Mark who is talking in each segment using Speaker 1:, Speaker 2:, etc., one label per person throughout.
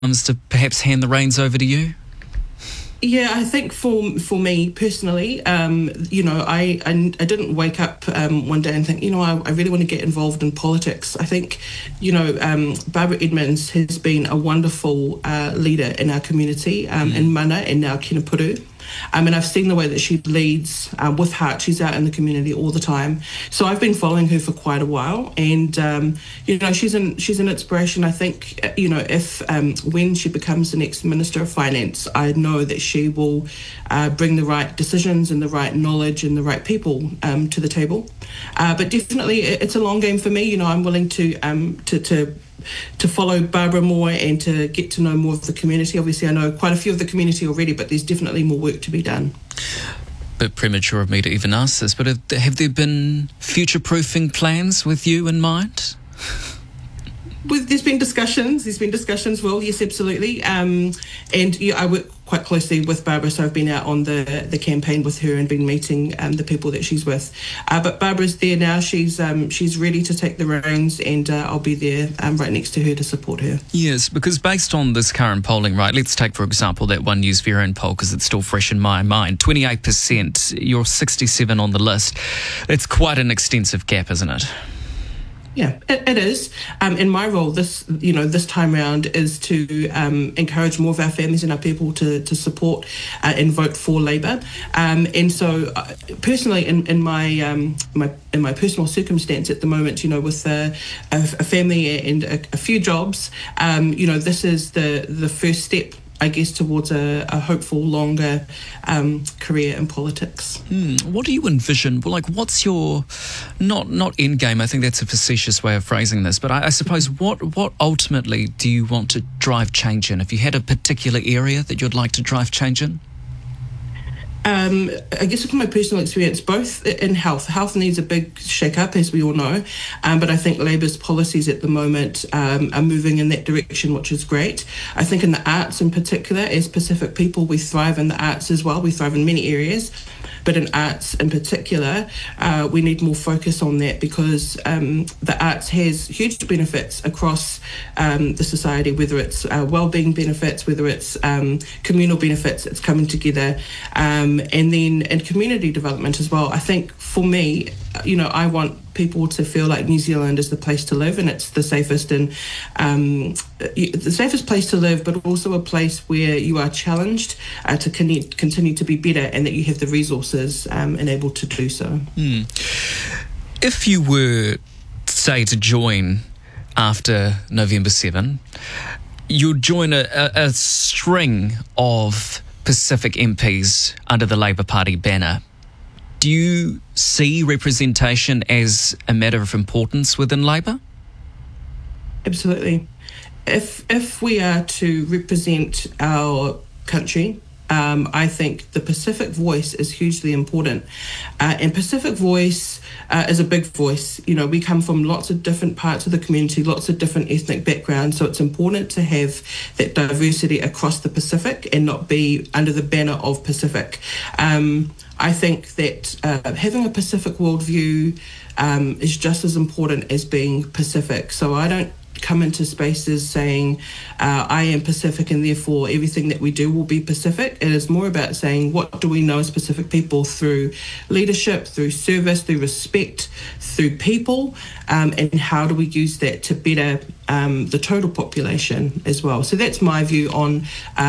Speaker 1: comes to perhaps hand the reins over to you?
Speaker 2: Yeah, I think for me personally, I didn't wake up one day and think, I really want to get involved in politics. I think, Barbara Edmonds has been a wonderful leader in our community, in Mana and now Kinapuru. And I've seen the way that she leads with heart. She's out in the community all the time. So I've been following her for quite a while, and she's an inspiration. I think if when she becomes the next Minister of Finance, I know that she will bring the right decisions and the right knowledge and the right people to the table. But definitely, it's a long game for me. I'm willing to follow Barbara more and to get to know more of the community. Obviously, I know quite a few of the community already, but there's definitely more work to be done.
Speaker 1: Bit premature of me to even ask this, but have there been future-proofing plans with you in mind?
Speaker 2: There's been discussions, Will, yes, absolutely. I work quite closely with Barbara, so I've been out on the campaign with her and been meeting the people that she's with. But Barbara's there now. She's ready to take the reins, and I'll be there right next to her to support her.
Speaker 1: Yes, because based on this current polling, right, let's take, for example, that One News Varian poll, because it's still fresh in my mind. 28%, you're 67 on the list. It's quite an extensive gap, isn't it?
Speaker 2: Yeah, it is. And my role this time round is to encourage more of our families and our people to support and vote for Labour. And so, personally, in my personal circumstance at the moment, with a family and a few jobs, this is the first step, I guess, towards a hopeful longer career in politics.
Speaker 1: What do you envision? Like, what's your not end game? I think that's a facetious way of phrasing this, but I suppose what ultimately do you want to drive change in? If you had a particular area that you'd like to drive change in?
Speaker 2: I guess from my personal experience, both in health. Health needs a big shake-up, as we all know, but I think Labour's policies at the moment are moving in that direction, which is great. I think in the arts in particular, as Pacific people, we thrive in the arts as well. We thrive in many areas, but in arts in particular, we need more focus on that, because the arts has huge benefits across the society, whether it's well-being benefits, whether it's communal benefits. It's coming together. And then in community development as well. I think for me, I want people to feel like New Zealand is the place to live, and it's the safest and the safest place to live, but also a place where you are challenged to continue to be better, and that you have the resources and able to do so.
Speaker 1: If you were, say, to join after November 7, you'd join a string of Pacific MPs under the Labour Party banner. Do you see representation as a matter of importance within Labour?
Speaker 2: Absolutely. If we are to represent our country, I think the Pacific voice is hugely important. And Pacific voice is a big voice. We come from lots of different parts of the community, lots of different ethnic backgrounds. So it's important to have that diversity across the Pacific and not be under the banner of Pacific. I think that having a Pacific worldview is just as important as being Pacific. So I don't come into spaces saying I am Pacific and therefore everything that we do will be Pacific. It is more about saying, what do we know as Pacific people through leadership, through service, through respect, through people, and how do we use that to better the total population as well. So that's my view on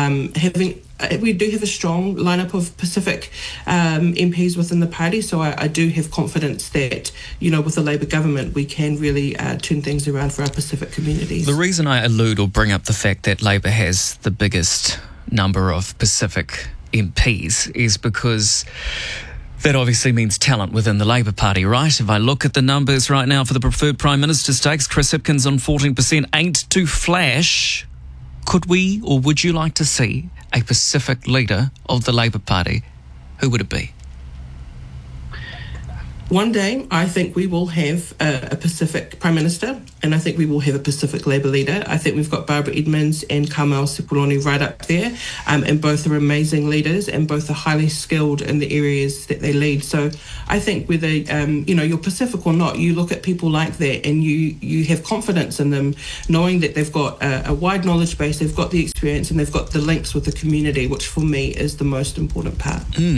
Speaker 2: we do have a strong lineup of Pacific MPs within the party, so I do have confidence that, with the Labour government, we can really turn things around for our Pacific communities.
Speaker 1: The reason I allude or bring up the fact that Labour has the biggest number of Pacific MPs is because that obviously means talent within the Labour Party, right? If I look at the numbers right now for the preferred Prime Minister stakes, Chris Hipkins on 14% ain't too flash. Could we, or would you like to see a Pacific leader of the Labour Party? Who would it be?
Speaker 2: One day, I think we will have a Pacific Prime Minister, and I think we will have a Pacific Labour leader. I think we've got Barbara Edmonds and Carmel Sepuloni right up there, and both are amazing leaders, and both are highly skilled in the areas that they lead. So I think whether you're Pacific or not, you look at people like that, and you have confidence in them, knowing that they've got a wide knowledge base, they've got the experience, and they've got the links with the community, which for me is the most important part.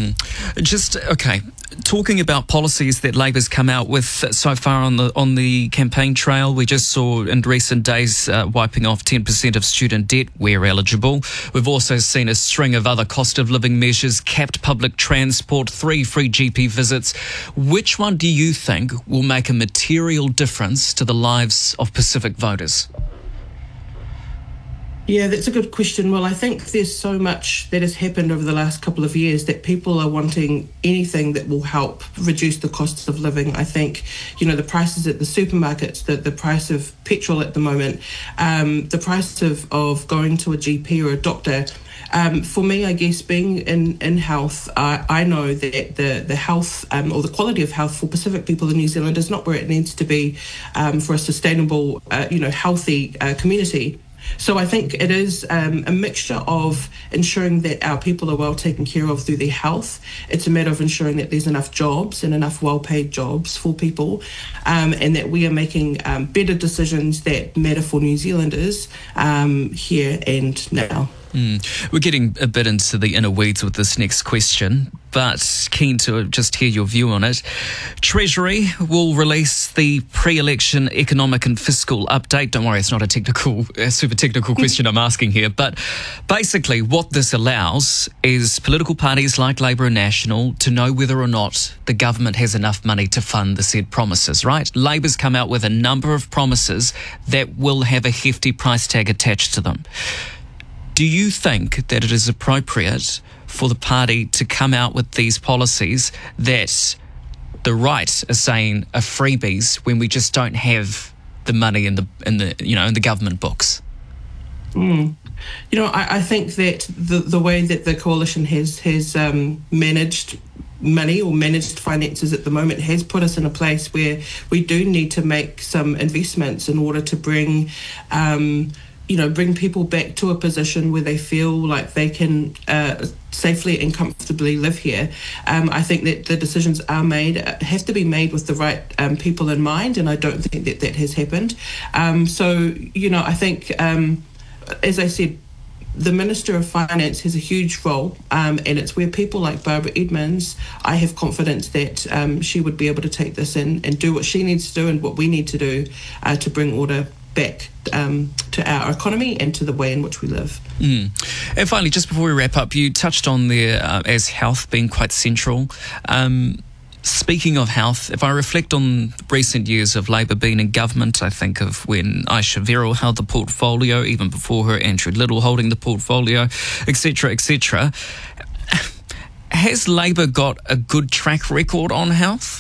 Speaker 1: Talking about policies that Labor's come out with so far on the campaign trail, we just saw in recent days wiping off 10% of student debt where eligible. We've also seen a string of other cost of living measures, capped public transport, 3 free GP visits. Which one do you think will make a material difference to the lives of Pacific voters?
Speaker 2: Yeah, that's a good question. Well, I think there's so much that has happened over the last couple of years that people are wanting anything that will help reduce the costs of living. I think, the prices at the supermarkets, the price of petrol at the moment, the price of going to a GP or a doctor. For me, I guess being in health, I know that the health or the quality of health for Pacific people in New Zealand is not where it needs to be for a sustainable, healthy community. So I think it is a mixture of ensuring that our people are well taken care of through their health. It's a matter of ensuring that there's enough jobs and enough well-paid jobs for people, and that we are making better decisions that matter for New Zealanders here and now.
Speaker 1: We're getting a bit into the inner weeds with this next question, but keen to just hear your view on it. Treasury will release the pre-election economic and fiscal update. Don't worry, it's not a super technical question I'm asking here, but basically what this allows is political parties like Labour and National to know whether or not the government has enough money to fund the said promises, right? Labour's come out with a number of promises that will have a hefty price tag attached to them. Do you think that it is appropriate for the party to come out with these policies that the right is saying are freebies when we just don't have the money in the government books?
Speaker 2: I think that the way that the coalition has managed money or managed finances at the moment has put us in a place where we do need to make some investments in order to bring people back to a position where they feel like they can safely and comfortably live here. I think that the decisions have to be made with the right people in mind, and I don't think that has happened. I think, as I said, the Minister of Finance has a huge role, and it's where people like Barbara Edmonds, I have confidence that she would be able to take this in and do what she needs to do and what we need to do to bring order back to our economy and to the way in which we live.
Speaker 1: And finally, just before we wrap up, you touched on there as health being quite central. Speaking of health, if I reflect on recent years of Labour being in government, I think of when Aisha Verrall held the portfolio, even before her, Andrew Little holding the portfolio, etc., etc. Has Labour got a good track record on health?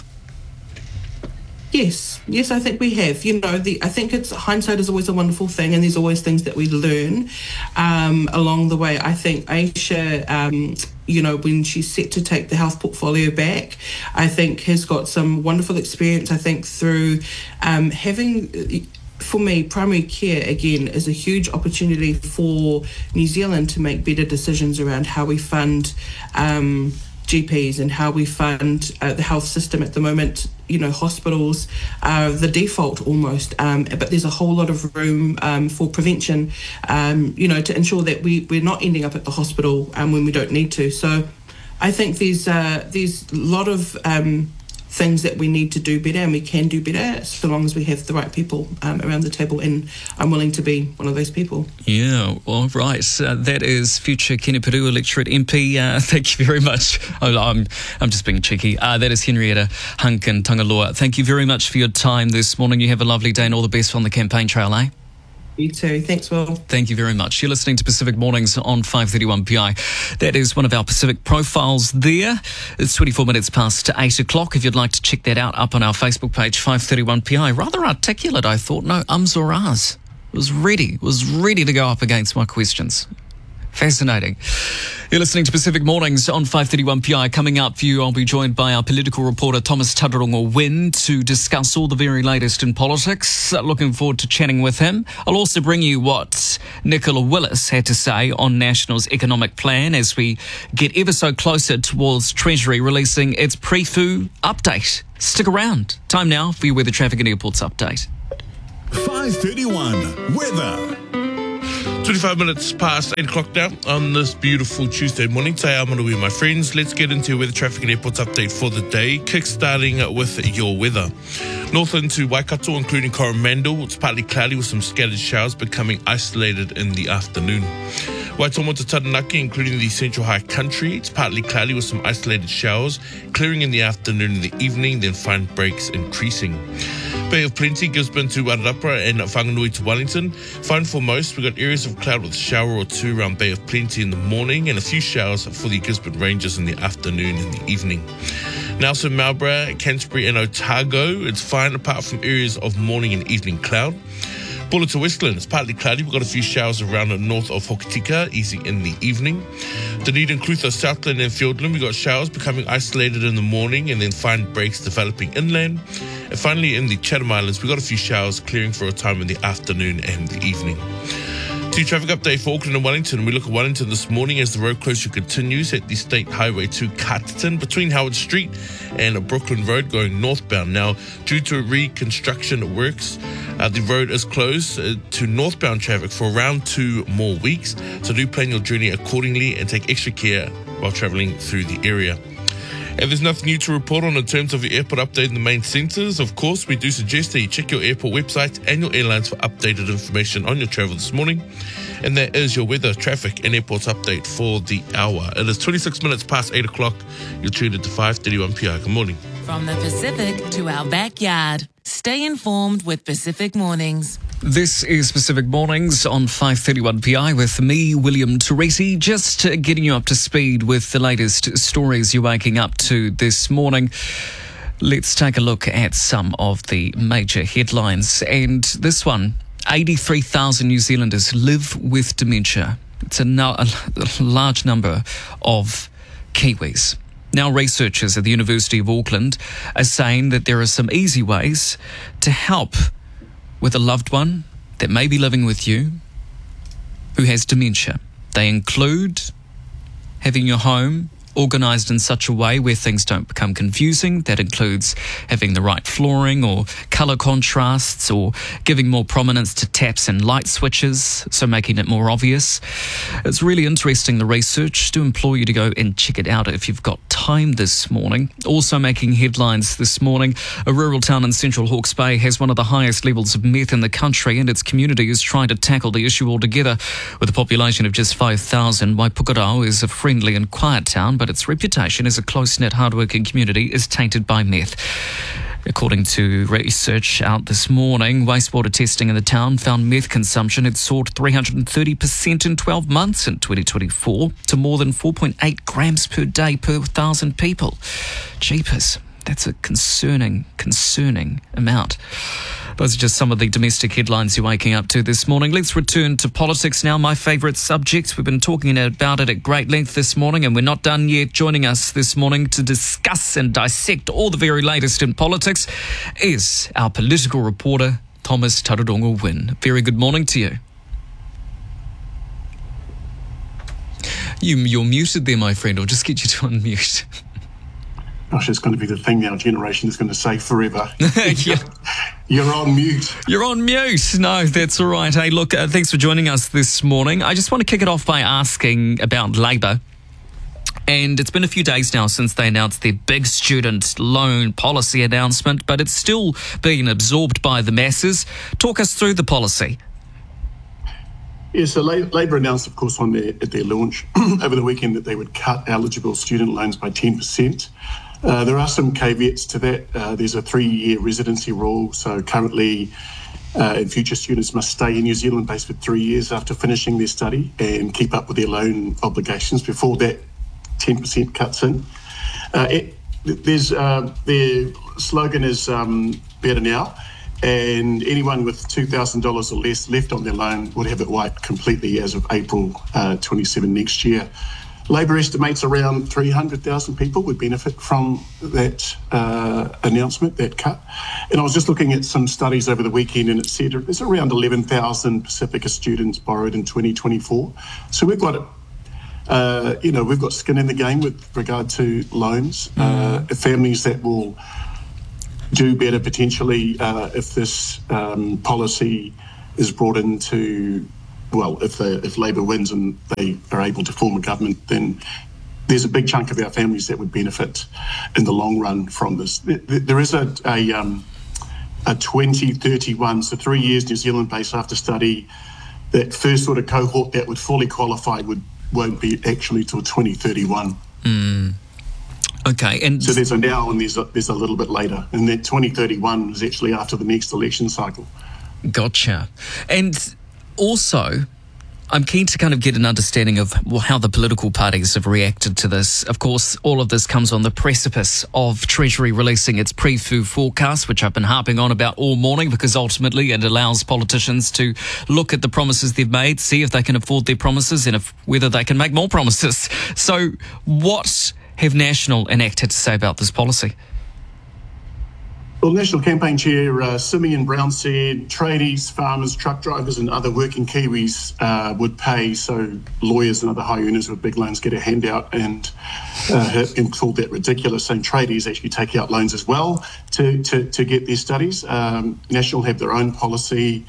Speaker 2: Yes, I think we have. I think hindsight is always a wonderful thing, and there's always things that we learn along the way. I think Aisha, when she's set to take the health portfolio back, I think has got some wonderful experience. I think through having. For me, primary care, again, is a huge opportunity for New Zealand to make better decisions around how we fund GPs and how we fund the health system at the moment. Hospitals are the default almost, but there's a whole lot of room for prevention, to ensure that we're not ending up at the hospital when we don't need to. So I think there's a lot of things that we need to do better, and we can do better so long as we have the right people around the table, and I'm willing to be one of those people.
Speaker 1: Yeah, all right. That is future Keneperu electorate MP. Thank you very much. I'm just being cheeky. That is Henrietta Hunkin Tangaloa. Thank you very much for your time this morning. You have a lovely day and all the best on the campaign trail, eh?
Speaker 2: You too. Thanks, Will.
Speaker 1: Thank you very much. You're listening to Pacific Mornings on 531 PI. That is one of our Pacific profiles there. It's 24 minutes past 8 o'clock. If you'd like to check that out, up on our Facebook page, 531 PI. Rather articulate, I thought. No ums or ahs. Was ready to go up against my questions. Fascinating. You're listening to Pacific Mornings on 531 PI. Coming up for you, I'll be joined by our political reporter Thomas Tararongo Wynn to discuss all the very latest in politics. Looking forward to chatting with him. I'll also bring you what Nicola Willis had to say on National's economic plan as we get ever so closer towards Treasury releasing its pre-FU update. Stick around. Time now for your weather, traffic and airports update.
Speaker 3: 531 weather.
Speaker 4: 25 minutes past 8 o'clock now on this beautiful Tuesday morning. Today I'm with my friends. Let's get into your weather, traffic and airports update for the day. Kick-starting with your weather. Northland to Waikato, including Coromandel. It's partly cloudy with some scattered showers becoming isolated in the afternoon. Waitomo to Taranaki, including the central high country. It's partly cloudy with some isolated showers, clearing in the afternoon and the evening, then fine breaks increasing. Bay of Plenty, Gisborne to Ararapa and Whanganui to Wellington. Fine for most. We've got areas of cloud with a shower or two around Bay of Plenty in the morning and a few showers for the Gisborne Rangers in the afternoon and the evening. Nelson, Marlborough, Canterbury and Otago. It's fine apart from areas of morning and evening cloud. Buller to Westland, it's partly cloudy. We've got a few showers around the north of Hokitika, easing in the evening. Dunedin, Clutha, Southland and Fiordland, we've got showers becoming isolated in the morning and then fine breaks developing inland. And finally, in the Chatham Islands, we've got a few showers clearing for a time in the afternoon and the evening. Traffic update for Auckland and Wellington. We look at Wellington this morning as the road closure continues at the State Highway to Carterton between Howard Street and Brooklyn Road going northbound. Now, due to reconstruction works, the road is closed to northbound traffic for around 2 more weeks. So do plan your journey accordingly and take extra care while travelling through the area. And there's nothing new to report on in terms of your airport update in the main centres. Of course, we do suggest that you check your airport website and your airlines for updated information on your travel this morning. And that is your weather, traffic and airports update for the hour. It is 26 minutes past 8 o'clock. You're tuned into 531 PI. Good morning.
Speaker 5: From the Pacific to our backyard. Stay informed with Pacific Mornings.
Speaker 1: This is Pacific Mornings on 531 PI with me, William Torresi, just getting you up to speed with the latest stories you're waking up to this morning. Let's take a look at some of the major headlines. And this one, 83,000 New Zealanders live with dementia. It's a large number of Kiwis. Now, researchers at the University of Auckland are saying that there are some easy ways to help with a loved one that may be living with you who has dementia. They include having your home organised in such a way where things don't become confusing. That includes having the right flooring or colour contrasts or giving more prominence to taps and light switches, so making it more obvious. It's really interesting, the research. Do implore you to go and check it out if you've got time this morning. Also making headlines this morning, a rural town in central Hawke's Bay has one of the highest levels of meth in the country, and its community is trying to tackle the issue altogether. With a population of just 5,000, Waipukurau is a friendly and quiet town, but its reputation as a close-knit, hard-working community is tainted by meth. According to research out this morning, wastewater testing in the town found meth consumption had soared 330% in 12 months in 2024 to more than 4.8 grams per day per 1,000 people. Jeepers, that's a concerning amount. Those are just some of the domestic headlines you're waking up to this morning. Let's return to politics now, my favourite subject. We've been talking about it at great length this morning, and we're not done yet. Joining us this morning to discuss and dissect all the very latest in politics is our political reporter, Thomas Tararongo Wynn. Very good morning to you. You're muted there, my friend. I'll just get you to unmute.
Speaker 6: Gosh, it's going to be the thing our generation is going to say forever.
Speaker 1: Yeah.
Speaker 6: You're on mute.
Speaker 1: You're on mute. No, that's all right. Hey, look, thanks for joining us this morning. I just want to kick it off by asking about Labour. And it's been a few days now since they announced their big student loan policy announcement, but it's still being absorbed by the masses. Talk us through the policy.
Speaker 6: Yeah, so Labour announced, of course, at their launch over the weekend that they would cut eligible student loans by 10%. There are some caveats to that. There's a 3-year residency rule. So currently, future students must stay in New Zealand based for 3 years after finishing their study and keep up with their loan obligations before that 10% cuts in. Their slogan is better now. and anyone with $2,000 or less left on their loan would have it wiped completely as of April 27 next year. Labor estimates around 300,000 people would benefit from that announcement, that cut. And I was just looking at some studies over the weekend, and it said there's around 11,000 Pacifica students borrowed in 2024. So we've got we've got skin in the game with regard to loans. Families that will do better potentially if this policy is brought into. Well, if Labor wins and they are able to form a government, then there's a big chunk of our families that would benefit in the long run from this. There is a 2031, so 3 years New Zealand-based after study, that first sort of cohort that would fully qualify won't be actually till 2031.
Speaker 1: Okay, and
Speaker 6: so there's a now and there's a little bit later, and that 2031 is actually after the next election cycle.
Speaker 1: Gotcha. And also, I'm keen to kind of get an understanding of how the political parties have reacted to this. Of course, all of this comes on the precipice of Treasury releasing its pre-fu forecast, which I've been harping on about all morning, because ultimately it allows politicians to look at the promises they've made, see if they can afford their promises and whether they can make more promises. So what have National and ACT had to say about this policy?
Speaker 6: Well, National Campaign Chair Simeon Brown said tradies, farmers, truck drivers and other working Kiwis would pay, so lawyers and other high earners with big loans get a handout, and called that ridiculous, saying tradies actually take out loans as well to get their studies. National have their own policy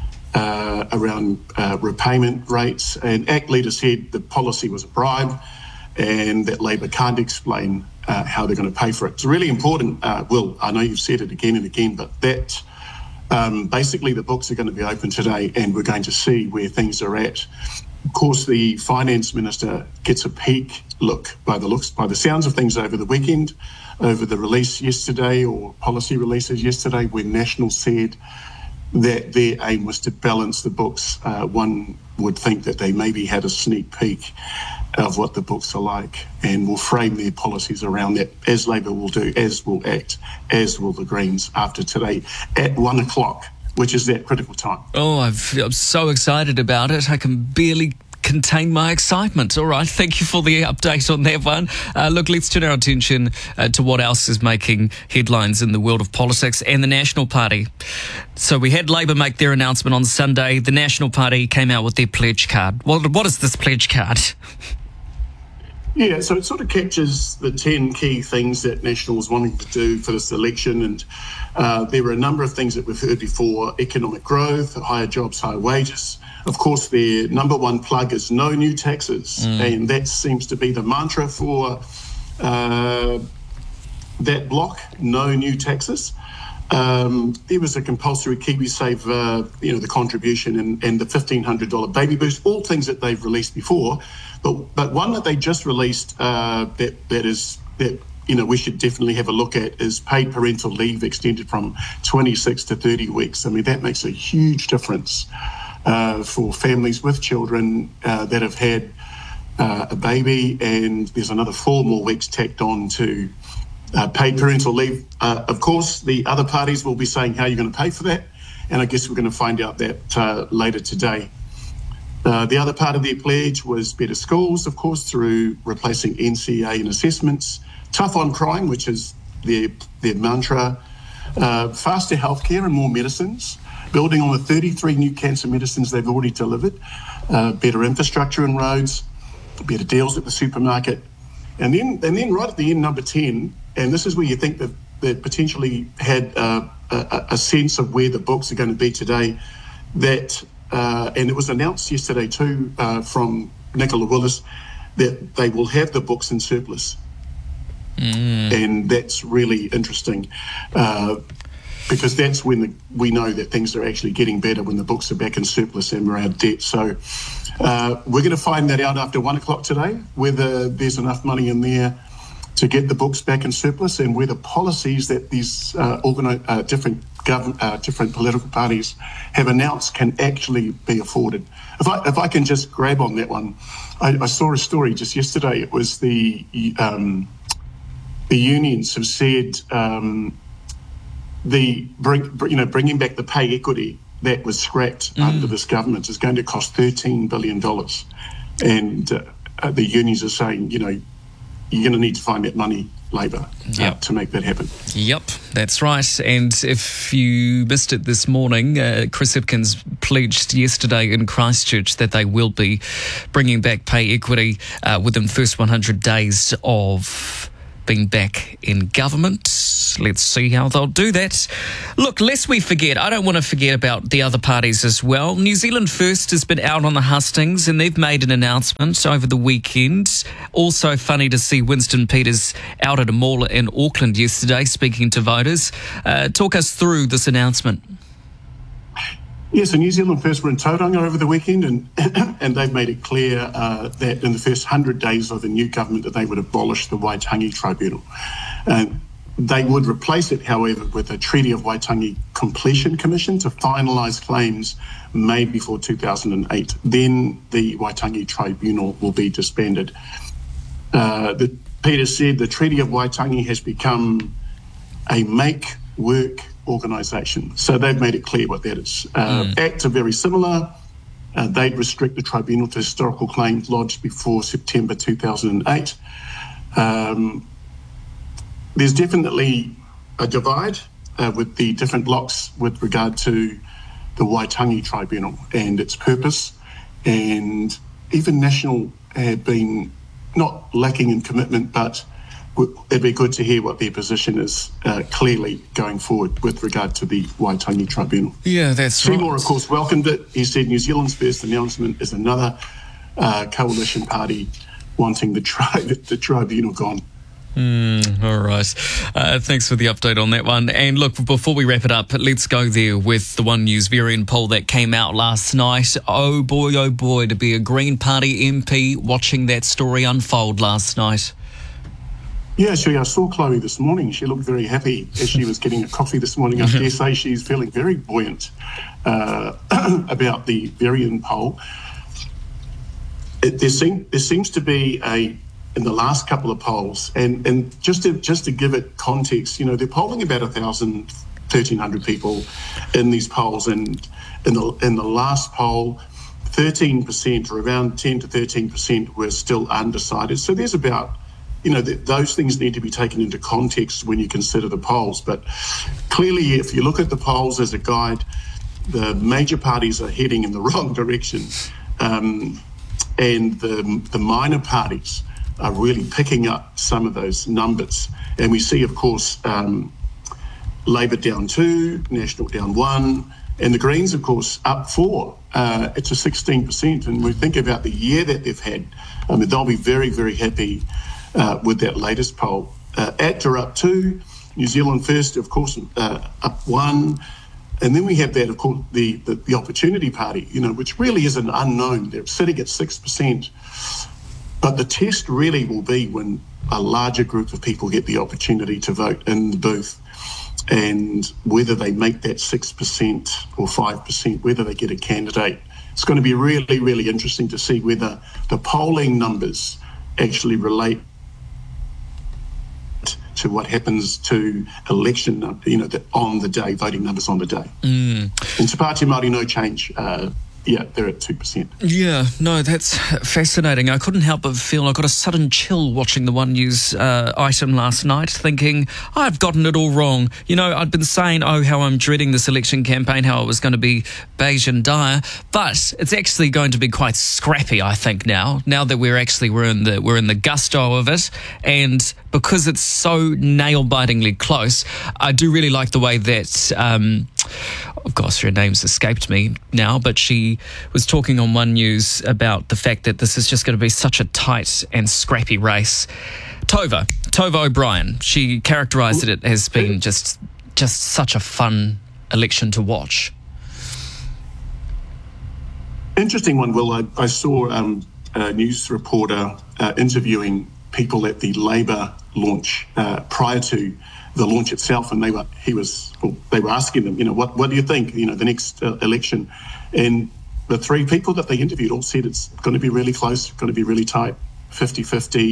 Speaker 6: around repayment rates, and ACT leader said the policy was a bribe and that Labor can't explain how they're going to pay for it. It's really important, Will, I know you've said it again and again, but that basically the books are going to be open today and we're going to see where things are at. Of course, the Finance Minister gets a peek look by the sounds of things over the weekend, over the release yesterday or policy releases yesterday, when National said that their aim was to balance the books. One would think that they maybe had a sneak peek of what the books are like and will frame their policies around that, as Labor will do, as will ACT, as will the Greens after today at 1 o'clock, which is that critical time.
Speaker 1: Oh, I'm so excited about it. I can barely contain my excitement. All right, thank you for the update on that one. Look, let's turn our attention to what else is making headlines in the world of politics and the National Party. So we had Labor make their announcement on Sunday. The National Party came out with their pledge card. What is this pledge card?
Speaker 6: Yeah, so it sort of captures the 10 key things that National was wanting to do for this election, and there were a number of things that we've heard before: economic growth, higher jobs, higher wages. Of course, their number one plug is no new taxes, and that seems to be the mantra for that block, no new taxes. There was a compulsory KiwiSaver, the contribution and the $1,500 baby boost, all things that they've released before. But one that they just released that we should definitely have a look at is paid parental leave extended from 26 to 30 weeks. I mean, that makes a huge difference for families with children that have had a baby, and there's another 4 more weeks tacked on to paid parental leave. Of course, the other parties will be saying how you're going to pay for that, and I guess we're going to find out that later today. The other part of their pledge was better schools, of course, through replacing NCEA and assessments, tough on crime, which is their mantra, faster healthcare and more medicines, building on the 33 new cancer medicines they've already delivered, better infrastructure and roads, better deals at the supermarket, and then right at the end, number 10, and this is where you think that they potentially had a sense of where the books are going to be today, that and it was announced yesterday too from Nicola Willis that they will have the books in surplus. And that's really interesting because that's when we know that things are actually getting better, when the books are back in surplus and we're out of debt. So we're going to find that out after 1 o'clock today, whether there's enough money in there to get the books back in surplus, and whether policies that these different political parties have announced can actually be afforded. If I can just grab on that one, I saw a story just yesterday. It was the unions have said bringing back the pay equity that was scrapped under this government is going to cost $13 billion. And the unions are saying, you're going to need to find that money, Labour, to make that happen.
Speaker 1: Yep, that's right. And if you missed it this morning, Chris Hipkins pledged yesterday in Christchurch that they will be bringing back pay equity within the first 100 days of being back in government. Let's see how they'll do that. Look, lest we forget, I don't want to forget about the other parties as well. New Zealand First has been out on the hustings and they've made an announcement over the weekend. Also funny to see Winston Peters out at a mall in Auckland yesterday speaking to voters. Talk us through this announcement.
Speaker 6: Yes, so New Zealand First were in Tauranga over the weekend and they've made it clear that in the first 100 days of the new government that they would abolish the Waitangi Tribunal. They would replace it, however, with a Treaty of Waitangi Completion Commission to finalise claims made before 2008. Then the Waitangi Tribunal will be disbanded. Peter said the Treaty of Waitangi has become a make-work organisation. So they've made it clear what that is. Acts are very similar. They'd restrict the tribunal to historical claims lodged before September 2008. There's definitely a divide with the different blocks with regard to the Waitangi Tribunal and its purpose. And even National have been not lacking in commitment, but it'd be good to hear what their position is clearly going forward with regard to the Waitangi Tribunal.
Speaker 1: Yeah, that's
Speaker 6: Seymour,
Speaker 1: right.
Speaker 6: of course, welcomed it. He said New Zealand's first announcement is another coalition party wanting the tribunal gone.
Speaker 1: All right. Thanks for the update on that one. And look, before we wrap it up, let's go there with the One News variant poll that came out last night. Oh boy, to be a Green Party MP watching that story unfold last night.
Speaker 6: Yeah, I saw Chloe this morning. She looked very happy as she was getting a coffee this morning. I dare say she's feeling very buoyant about the variant poll. There seems to be in the last couple of polls, and just to give it context, they're polling about 1,300 people in these polls, and in the last poll, 13% or around 10 to 13% were still undecided. So there's about, those things need to be taken into context when you consider the polls. But clearly, if you look at the polls as a guide, the major parties are heading in the wrong direction, and the minor parties are really picking up some of those numbers. And we see, of course, Labour down 2, National down 1, and the Greens, of course, up 4. It's a 16%. And we think about the year that they've had, they'll be very, very happy with that latest poll. ACTA up 2, New Zealand First, of course, up 1. And then we have that, of course, the Opportunity Party, which really is an unknown. They're sitting at 6%. But the test really will be when a larger group of people get the opportunity to vote in the booth, and whether they make that 6% or 5%, whether they get a candidate. It's going to be really, really interesting to see whether the polling numbers actually relate to what happens to election, on the day, voting numbers on the day. In Te Pāti Māori, no change. They're at 2%.
Speaker 1: Yeah, no, that's fascinating. I couldn't help but feel I got a sudden chill watching the One News item last night, thinking, I've gotten it all wrong. I'd been saying, how I'm dreading this election campaign, how it was going to be beige and dire, but it's actually going to be quite scrappy, I think, now that we're in the gusto of it, and because it's so nail-bitingly close, I do really like the way that, of course, her name's escaped me now, but she was talking on One News about the fact that this is just going to be such a tight and scrappy race. Tova O'Brien, she characterised it as being just such a fun election to watch. Interesting one, Will.
Speaker 6: I saw a news reporter interviewing people at the Labour launch prior to the launch itself, and they were asking them, what do you think, the next election? And the three people that they interviewed all said it's going to be really close, going to be really tight,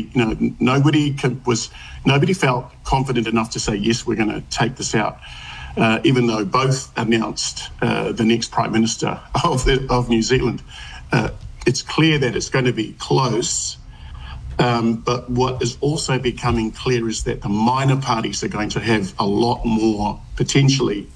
Speaker 6: 50-50. Nobody felt confident enough to say, yes, we're going to take this out. even though both announced the next Prime Minister of New Zealand. It's clear that it's going to be close. But what is also becoming clear is that the minor parties are going to have a lot more, potentially,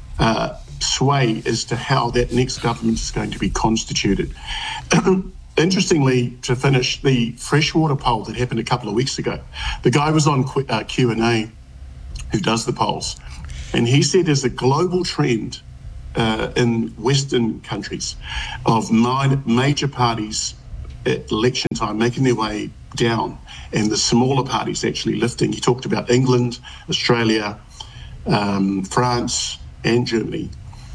Speaker 6: sway as to how that next government is going to be constituted. Interestingly, to finish, the freshwater poll that happened a couple of weeks ago, the guy was on Q&A who does the polls, and he said there's a global trend in Western countries of major parties at election time making their way down and the smaller parties actually lifting. He talked about England, Australia, France and Germany.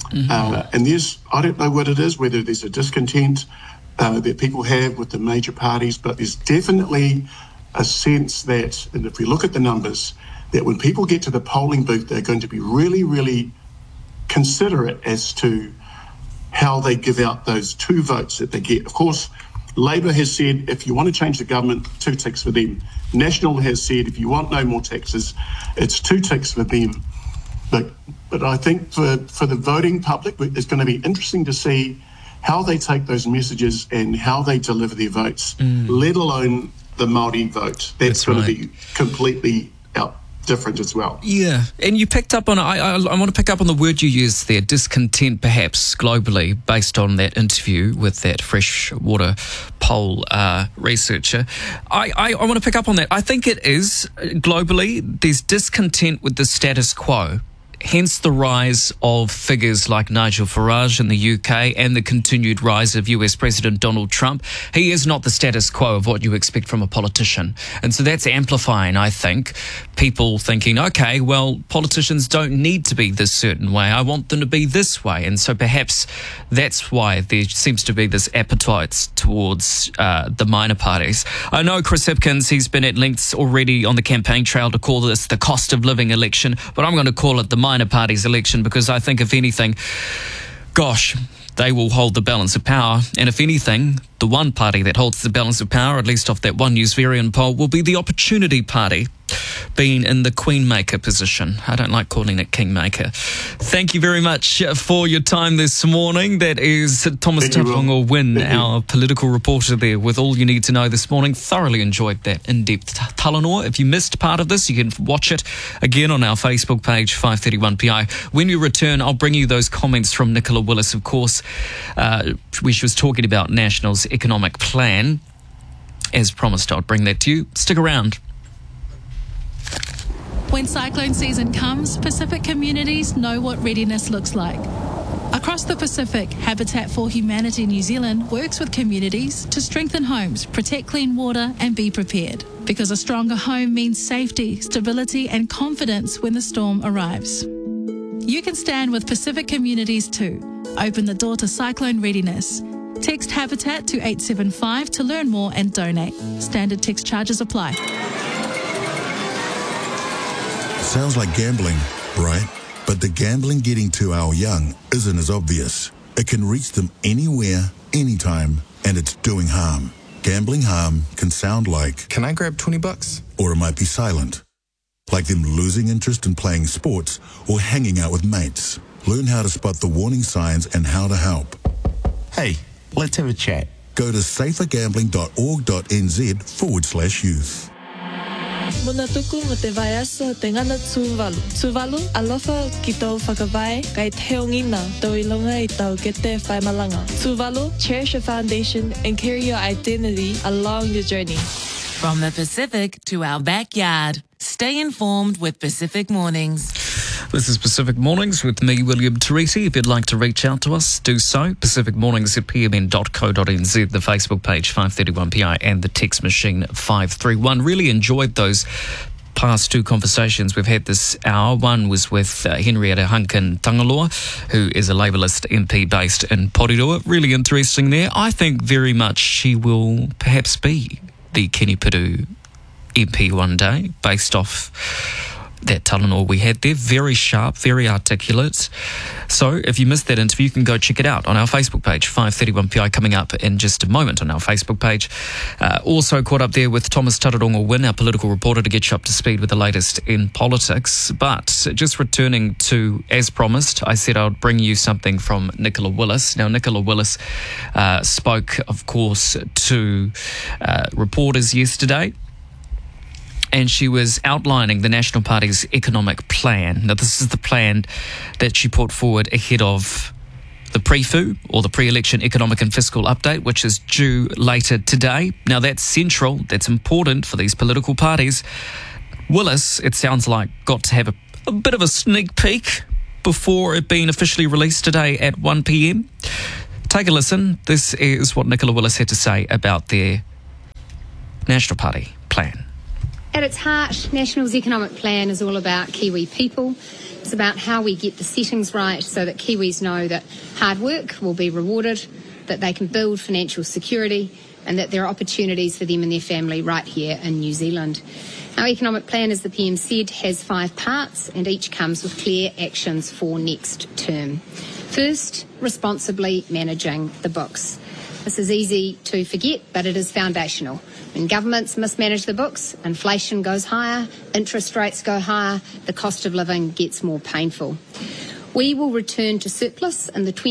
Speaker 6: And I don't know what it is, whether there's a discontent that people have with the major parties, but there's definitely a sense that, and if we look at the numbers, that when people get to the polling booth, they're going to be really, really considerate as to how they give out those 2 votes that they get. Of course, Labour has said if you want to change the government, 2 ticks for them. National has said if you want no more taxes, it's 2 ticks for them. But I think for the voting public, it's going to be interesting to see how they take those messages and how they deliver their votes, let alone the Māori vote. That's going to be completely different as well.
Speaker 1: Yeah, and you picked up on, I want to pick up on the word you used there, discontent perhaps globally, based on that interview with that freshwater poll researcher. I want to pick up on that. I think it is globally, there's discontent with the status quo. Hence the rise of figures like Nigel Farage in the UK and the continued rise of US President Donald Trump. He is not the status quo of what you expect from a politician. And so that's amplifying, I think, people thinking, okay, well, politicians don't need to be this certain way. I want them to be this way. And so perhaps that's why there seems to be this appetite towards the minor parties. I know Chris Hipkins, he's been at lengths already on the campaign trail to call this the cost of living election, but I'm going to call it the minor parties election because I think if anything, gosh, they will hold the balance of power. And if anything, the one party that holds the balance of power, at least off that One News Varian poll, will be the Opportunity Party, being in the Queenmaker position. I don't like calling it Kingmaker. Thank you very much for your time this morning. That is Thomas Tauranga Wynn, our political reporter there, with all you need to know this morning. Thoroughly enjoyed that in-depth talanoa. If you missed part of this, you can watch it again on our Facebook page, 531PI. When we return, I'll bring you those comments from Nicola Willis, of course, where she was talking about National's economic plan. As promised, I'll bring that to you. Stick around.
Speaker 3: When cyclone season comes, Pacific communities know what readiness looks like. Across the Pacific, Habitat for Humanity New Zealand works with communities to strengthen homes, protect clean water, and be prepared. Because a stronger home means safety, stability, and confidence when the storm arrives. You can stand with Pacific communities too. Open the door to cyclone readiness. Text Habitat to 875 to learn more and donate. Standard text charges apply.
Speaker 7: Sounds like gambling, right? But the gambling getting to our young isn't as obvious. It can reach them anywhere, anytime, and it's doing harm. Gambling harm can sound like,
Speaker 8: "Can I grab $20?
Speaker 7: Or it might be silent. Like them losing interest in playing sports or hanging out with mates. Learn how to spot the warning signs and how to help.
Speaker 8: Hey, let's have a chat.
Speaker 7: Go to safergambling.org.nz/youth.
Speaker 9: Muna tuku mo te vai asa te ngana tūwalu. Tūwalu, alofa ki tau whakawai, kai teo ngina tau ilonga I tau ke te whaimalanga. Tūwalu, cherish your foundation and carry your identity along your journey.
Speaker 5: From the Pacific to our backyard. Stay informed with Pacific Mornings.
Speaker 1: This is Pacific Mornings with me, William Teresi. If you'd like to reach out to us, do so. Pacific Mornings at pmn.co.nz, the Facebook page 531PI and the text machine 531. Really enjoyed those past 2 conversations we've had this hour. One was with Henrietta Hunkin Tangaloa, who is a Labourist MP based in Porirua. Really interesting there. I think very much she will perhaps be the Kenipiru MP one day, based off that Talanoa we had there. Very sharp, very articulate. So if you missed that interview, you can go check it out on our Facebook page. 5:31PI coming up in just a moment on our Facebook page. Also caught up there with Thomas Tararongo Wynn, our political reporter, to get you up to speed with the latest in politics. But just returning to, as promised, I said I would bring you something from Nicola Willis. Now, Nicola Willis spoke, of course, to reporters yesterday, and she was outlining the National Party's economic plan. Now, this is the plan that she put forward ahead of the pre-FU, or the pre-election economic and fiscal update, which is due later today. Now, that's central, that's important for these political parties. Willis, it sounds like, got to have a bit of a sneak peek before it being officially released today at 1 p.m. Take a listen. This is what Nicola Willis had to say about their National Party plan.
Speaker 10: At its heart, National's economic plan is all about Kiwi people. It's about how we get the settings right so that Kiwis know that hard work will be rewarded, that they can build financial security, and that there are opportunities for them and their family right here in New Zealand. Our economic plan, as the PM said, has 5 parts, and each comes with clear actions for next term. First, responsibly managing the books. This is easy to forget, but it is foundational. When governments mismanage the books, inflation goes higher, interest rates go higher, the cost of living gets more painful. We will return to surplus in the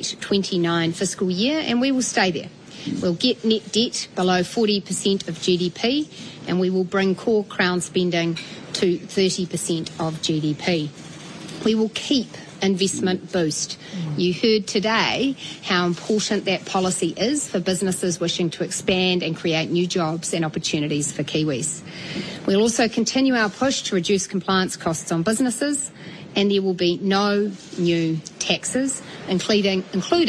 Speaker 10: 28-29 fiscal year, and we will stay there. We'll get net debt below 40% of GDP, and we will bring core Crown spending to 30% of GDP. We will keep investment boost. You heard today how important that policy is for businesses wishing to expand and create new jobs and opportunities for Kiwis. We'll also continue our push to reduce compliance costs on businesses, and there will be no new taxes, including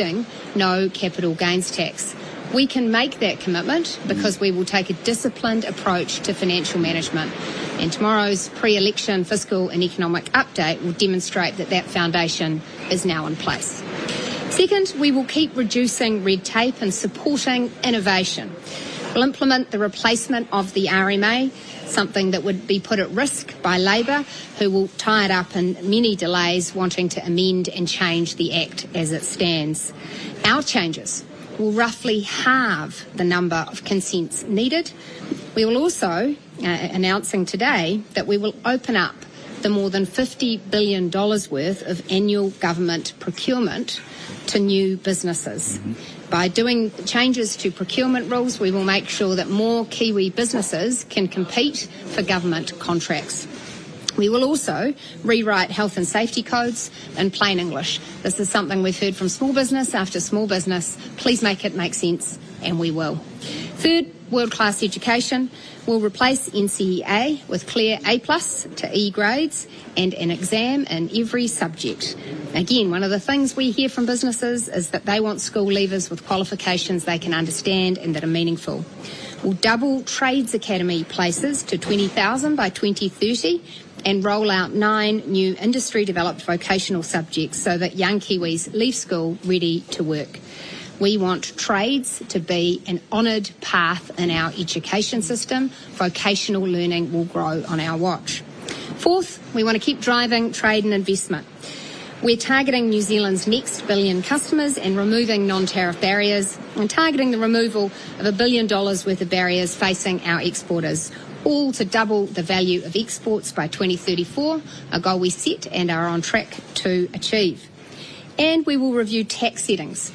Speaker 10: no capital gains tax. We can make that commitment because we will take a disciplined approach to financial management, and tomorrow's pre-election fiscal and economic update will demonstrate that that foundation is now in place. Second, we will keep reducing red tape and supporting innovation. We'll implement the replacement of the RMA, something that would be put at risk by Labor, who will tie it up in many delays wanting to amend and change the Act as it stands. Our changes will roughly halve the number of consents needed. We will also, announcing today, that we will open up the more than $50 billion worth of annual government procurement to new businesses. By doing changes to procurement rules, we will make sure that more Kiwi businesses can compete for government contracts. We will also rewrite health and safety codes in plain English. This is something we've heard from small business after small business. Please make it make sense, and we will. Third, world-class education. We'll replace NCEA with clear A+ to E grades and an exam in every subject. Again, one of the things we hear from businesses is that they want school leavers with qualifications they can understand and that are meaningful. We'll double Trades Academy places to 20,000 by 2030 and roll out 9 new industry-developed vocational subjects so that young Kiwis leave school ready to work. We want trades to be an honoured path in our education system. Vocational learning will grow on our watch. Fourth, we want to keep driving trade and investment. We're targeting New Zealand's next 1 billion customers and removing non-tariff barriers, and targeting the removal of $1 billion worth of barriers facing our exporters, all to double the value of exports by 2034, a goal we set and are on track to achieve. And we will review tax settings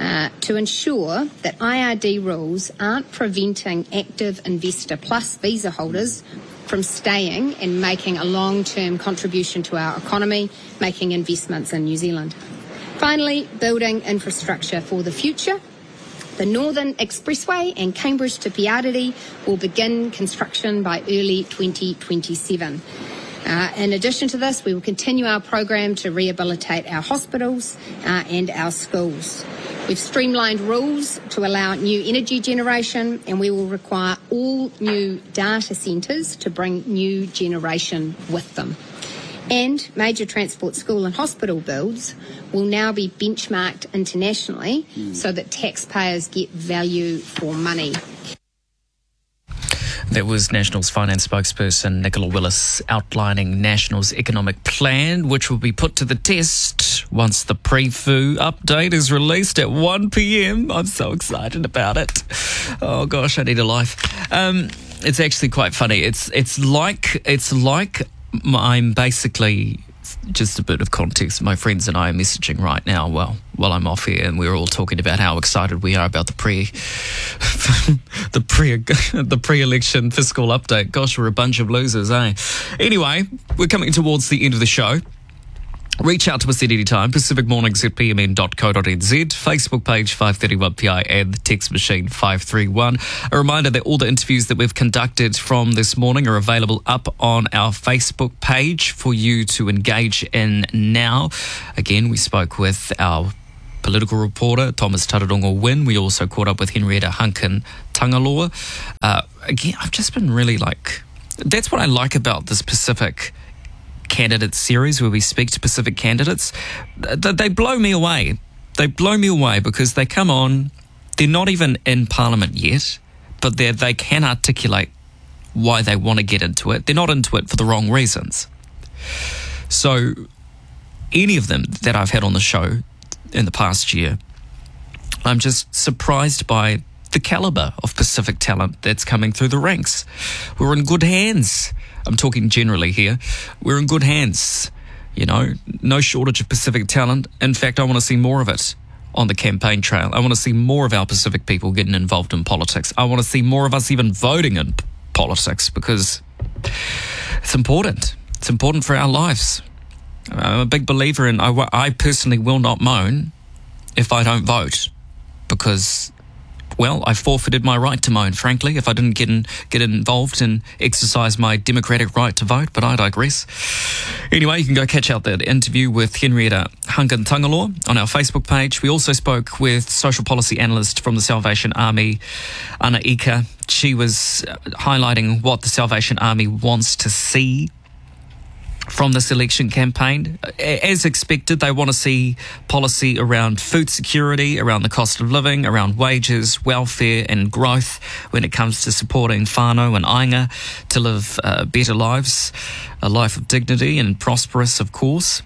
Speaker 10: to ensure that IRD rules aren't preventing active Investor Plus visa holders from staying and making a long-term contribution to our economy, making investments in New Zealand. Finally, building infrastructure for the future. The Northern Expressway and Cambridge to Piariri will begin construction by early 2027. In addition to this, we will continue our program to rehabilitate our hospitals and our schools. We've streamlined rules to allow new energy generation, and we will require all new data centres to bring new generation with them. And major transport, school and hospital builds will now be benchmarked internationally so that taxpayers get value for money.
Speaker 1: That was National's finance spokesperson Nicola Willis outlining National's economic plan, which will be put to the test once the pre-foo update is released at 1 p.m. I'm so excited about it. Oh gosh, I need a life. It's actually quite funny. It's like I'm basically, just a bit of context, my friends and I are messaging right now while I'm off here, and we're all talking about how excited we are about the pre-election fiscal update. Gosh, we're a bunch of losers, eh? Anyway, we're coming towards the end of the show. Reach out to us at any time, pacificmornings@pmn.co.nz, Facebook page 531PI and the text machine 531. A reminder that all the interviews that we've conducted from this morning are available up on our Facebook page for you to engage in now. Again, we spoke with our political reporter, Thomas Tararongo Wynn. We also caught up with Henrietta Hunkin Tangaloa. Again, I've just been really that's what I like about this Pacific candidate series where we speak to Pacific candidates. They blow me away. They blow me away because they come on, they're not even in Parliament yet, but they can articulate why they want to get into it. They're not into it for the wrong reasons. So any of them that I've had on the show in the past year, I'm just surprised by the caliber of Pacific talent that's coming through the ranks. We're in good hands. I'm talking generally here. We're in good hands. No shortage of Pacific talent. In fact, I want to see more of it on the campaign trail. I want to see more of our Pacific people getting involved in politics. I want to see more of us even voting in politics because it's important. It's important for our lives. I'm a big believer in, I personally will not moan if I don't vote because, well, I forfeited my right to moan, frankly, if I didn't get involved and exercise my democratic right to vote, but I digress. Anyway, you can go catch out that interview with Henrietta Hunkin Tangaloa on our Facebook page. We also spoke with social policy analyst from the Salvation Army, Ana Ika. She was highlighting what the Salvation Army wants to see from this election campaign. As expected, they want to see policy around food security, around the cost of living, around wages, welfare and growth when it comes to supporting whānau and ainga to live better lives, a life of dignity and prosperous, of course.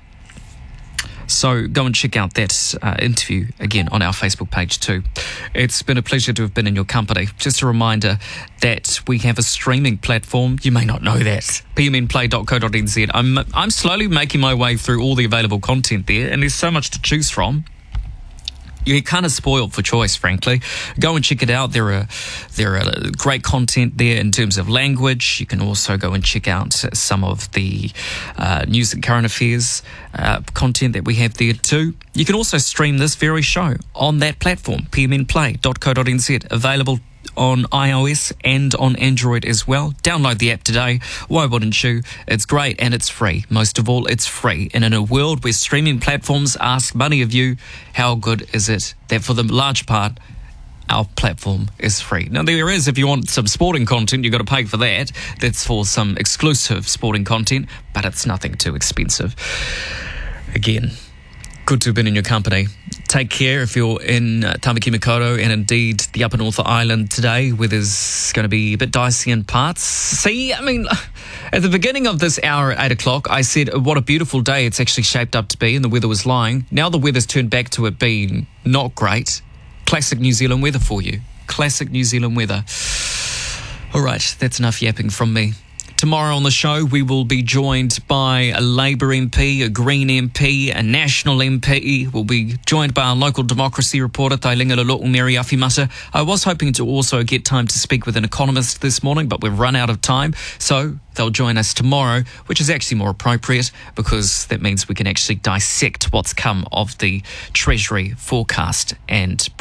Speaker 1: So go and check out that interview again on our Facebook page too. It's been a pleasure to have been in your company. Just a reminder that we have a streaming platform. You may not know that. pmnplay.co.nz. I'm slowly making my way through all the available content there, and there's so much to choose from. You're kind of spoiled for choice, frankly. Go and check it out. There are great content there in terms of language. You can also go and check out some of the news and current affairs content that we have there too. You can also stream this very show on that platform, pmnplay.co.nz, available on iOS and on Android as well. Download the app today. Why wouldn't you? It's great and it's free. Most of all, it's free. And in a world where streaming platforms ask money of you, how good is it that for the large part, our platform is free? Now, there is, if you want some sporting content, you've got to pay for that. That's for some exclusive sporting content, but it's nothing too expensive. Again, good to have been in your company. Take care if you're in Tamaki Makaurau and indeed the Upper North Island today. Weather's going to be a bit dicey in parts. See, I mean, at the beginning of this hour at 8 o'clock, I said what a beautiful day it's actually shaped up to be, and the weather was lying. Now the weather's turned back to it being not great. Classic New Zealand weather for you. Classic New Zealand weather. All right, that's enough yapping from me. Tomorrow on the show, we will be joined by a Labour MP, a Green MP, a National MP. We'll be joined by our local democracy reporter, Tailinga Lalo'u Mary Afimata. I was hoping to also get time to speak with an economist this morning, but we've run out of time. So they'll join us tomorrow, which is actually more appropriate because that means we can actually dissect what's come of the Treasury forecast and the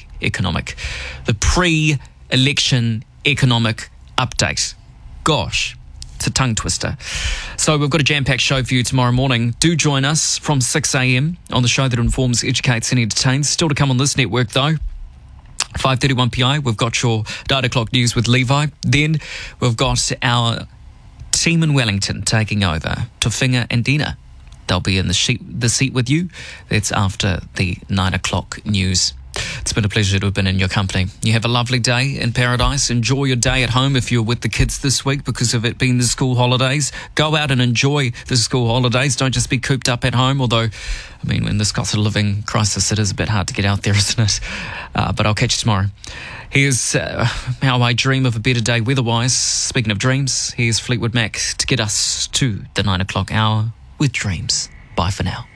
Speaker 1: pre-election economic update. Gosh. It's a tongue twister. So we've got a jam-packed show for you tomorrow morning. Do join us from 6 a.m. on the show that informs, educates and entertains. Still to come on this network though. 5:31 PI, we've got your 9 o'clock news with Levi. Then we've got our team in Wellington taking over. Tofinga and Dina. They'll be in the seat with you. That's after the 9 o'clock news. It's been a pleasure to have been in your company. You have a lovely day in paradise. Enjoy your day at home if you're with the kids this week because of it being the school holidays. Go out and enjoy the school holidays. Don't just be cooped up at home, although, I mean, in this cost of living crisis, it is a bit hard to get out there, isn't it? But I'll catch you tomorrow. Here's how I dream of a better day weather-wise. Speaking of dreams, here's Fleetwood Mac to get us to the 9 o'clock hour with Dreams. Bye for now.